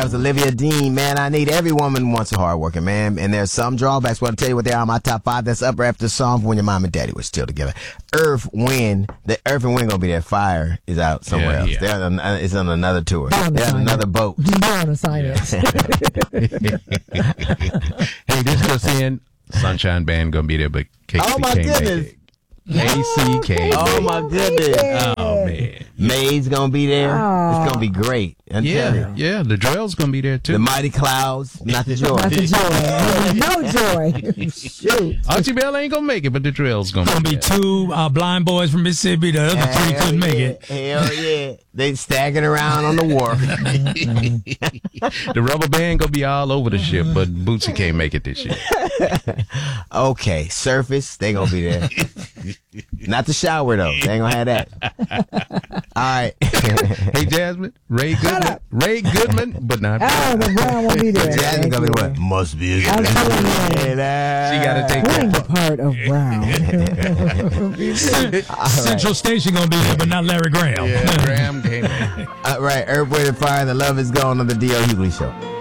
was Olivia Dean. Man, I need every woman wants a hardworking man. And there's some drawbacks. Well, I'll tell you what they are. My top 5. That's up after the song for when your mom and daddy were still together. Earth, Wind. The Earth and Wind gonna be there. Fire is out somewhere else. Yeah. It's on another tour. They're on another boat. They're on assignment. Hey, this goes in. Sunshine Band gonna be there, but KC oh my can't goodness. make it. KC. Oh my goodness. Oh man. May's gonna be there. Oh. It's gonna be great. Yeah, the Drell's gonna be there too. The Mighty Clouds, not the Joy. Not the joy. No joy. Shoot. Archie Bell ain't gonna make it, but the Drell's gonna be two blind boys from Mississippi. The other three couldn't make it. Hell yeah. They staggering around on the wharf. The rubber band gonna be all over the ship, but Bootsy can't make it this year. Okay, Surface, they gonna be there. Not the shower though. They ain't gonna have that. All right. Hey Jasmine, Ray Goodman, but not. Oh, the Brown won't be there. Jasmine gonna be what? Must be a I'm telling you. She gotta take Playing that. the part of Brown. Central Station gonna be there, but not Larry Graham. Yeah, Graham came in. All right, Earth, Wind, and Fire, The Love Is Gone on the D.L. Hughley Show.